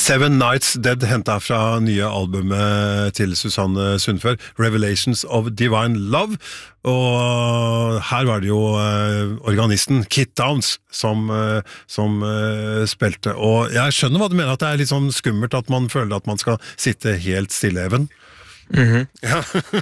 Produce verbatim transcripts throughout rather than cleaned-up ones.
Seven Nights Dead hentet fra nye albumet til Susanne Sundfør, Revelations of Divine Love, og her var det jo eh, organisten Kit Downs som, eh, som eh, spilte, og jeg skjønner hva du mener, at det er litt sånn skummelt at man føler at man skal sitte helt stille, Even. Mm-hmm. Ja.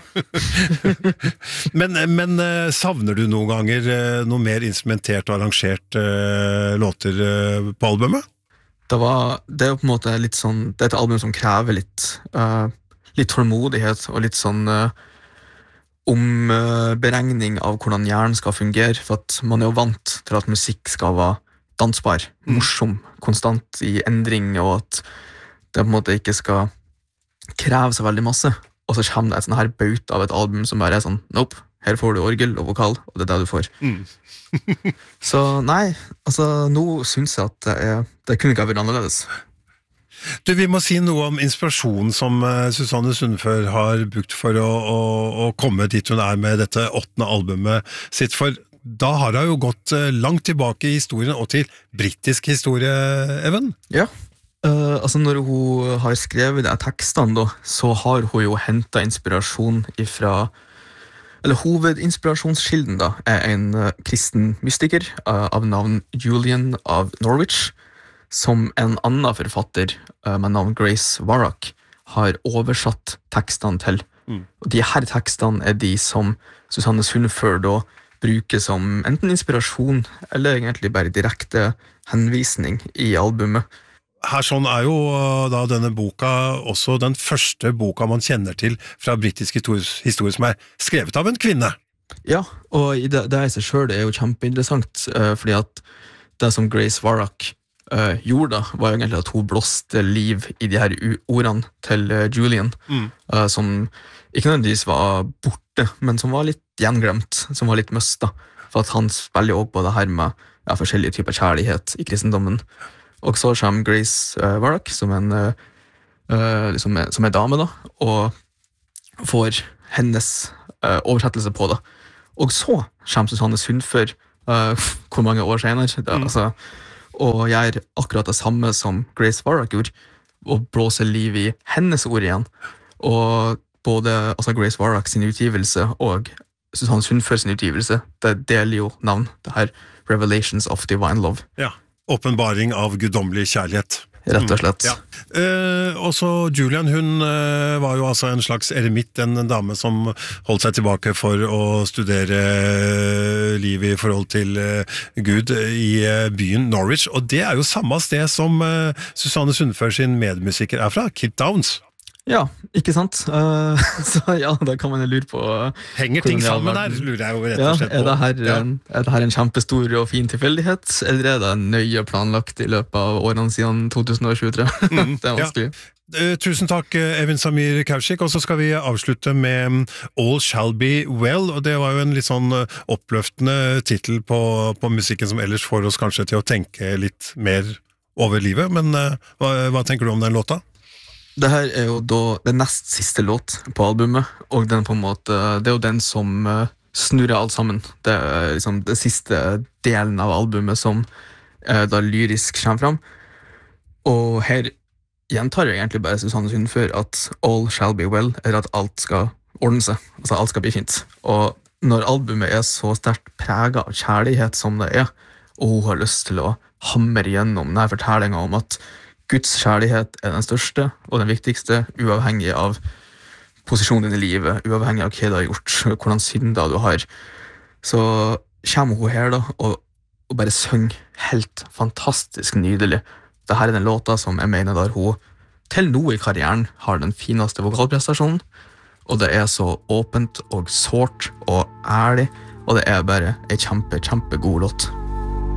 men, men savner du noen ganger noe mer instrumentert og arrangert uh, låter uh, på albumet? Det, var, det er jo på en måte litt sånn, det er et album som krever litt, uh, litt tålmodighet og litt sånn uh, omberegning uh, av hvordan hjernen skal fungere, for at man er jo vant til at musikk skal være dansbar, mm. morsom, konstant i endring, og at det på en måte ikke skal kreve så veldig masse. Og så kommer det et sånn her baut av et album som bare er sånn, nope, her får du orgel og vokal, og det er det du får. Mm. Så nei, altså, nå synes jeg at det, er, det kunne ikke ha vært annerledes. Du, vi må si noe om inspirasjonen som uh, Susanne Sundfør har brukt for å, å, å komme dit hun er med dette åttende albumet sitt, for da har hun jo gått uh, langt tilbake i historien, og til britisk historie, Even? Ja. Uh, altså når hun har skrevet de tekstene da, så har hun jo hentet inspirasjon ifra, eller hovedinspirasjonskilden da, er en uh, kristen mystiker uh, av navn Julian av Norwich, som en annen forfatter uh, med navn Grace Warrock har oversatt tekstene til. Mm. Og de her tekstene er de som Susanne Sundfør da bruker som enten inspirasjon, eller egentlig bare direkte henvisning i albumet. Her sånn er jo da denne boka også den første boka man kjenner til fra britisk historie som er skrevet av en kvinne. Ja, og det, det i seg selv er jo kjempeinteressant, uh, fordi at det som Grace Warrock uh, gjorde da, var jo egentlig at hun blåste liv i de her ordene til uh, Julian, mm. uh, som ikke nødvendigvis var borte, men som var litt gjenglemt, som var litt møst da, for at han spiller jo også på det her med ja, forskjellige typer kjærlighet i kristendommen. Og så kommer Grace uh, Warrock, som, en, uh, uh, liksom, som er dame, da, og får hennes uh, oversettelse på det. Og så kommer Susanne Sundfør, uh, hvor mange år senere, da, mm. altså, og gjør akkurat det samme som Grace Warrock gjorde, og blåser liv i hennes ord igjen. Og både altså Grace Warrock sin utgivelse og Susanne Sundfør sin utgivelse, det deler jo navn, det her Revelations of Divine Love. Ja. Åpenbaring av guddommelig kjærlighet. Rett og slett. Mm, ja. eh, og så Julian, hun eh, var jo altså en slags eremitt, en, en dame som holdt seg tilbake for å studere eh, livet i forhold til eh, Gud i eh, byen Norwich, og det er jo samme sted som eh, Susanne Sundfør sin medmusiker er fra, Kit Downs. Ja, ikke sant? Uh, så ja, da kan man jo lure på uh, henger ting sammen der, lurer jeg jo rett og slett på. Ja, er det, her, ja. en, er det her en kjempestor og fin tilfeldighet, eller er det nøye planlagt i løpet av årene siden to tusen tjuetre? Mm, det er vanskelig. Ja. Tusen takk, Even Samir Kaushik, og så skal vi avslutte med All Shall Be Well, og det var jo en litt sånn oppløftende titel på, på musikken som ellers får oss kanskje til å tenke litt mer over livet, men uh, hva, hva tenker du om den låta? Det her er jo da den nest siste låt på albumet, og den på en måte, det er jo den som uh, snurrer alt sammen. Det er liksom den siste delen av albumet som uh, da lyrisk kommer fram. Og her gjentar jeg egentlig bare Susanne Sundfør at all shall be well, er at alt skal ordne seg, altså alt skal bli fint. Og når albumet er så sterkt preget av kjærlighet som det er, og hun har lyst til å hamre gjennom denne fortellingen om at Guds kjærlighet er den største og den viktigste, uavhengig av posisjonen din i livet, uavhengig av hva du har gjort, hvordan synder du har. Så kommer hun her da, og, og bare synger helt fantastisk nydelig. Dette er den låta som jeg mener der hun til nå i karrieren har den fineste vokalprestasjonen, og det er så åpent og sårt og ærlig, og det er bare en kjempe, kjempe god låt.